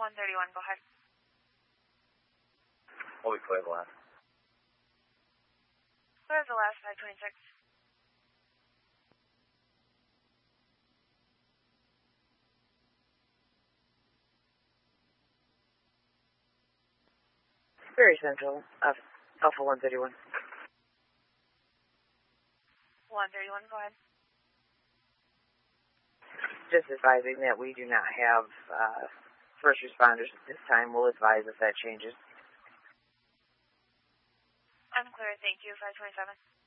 131, go ahead. What we clear the last? Clear the last 526. Very Central of Alpha 131. 131, go ahead. Just advising that we do not have first responders at this time. We'll advise if that changes. I'm clear, thank you. 527.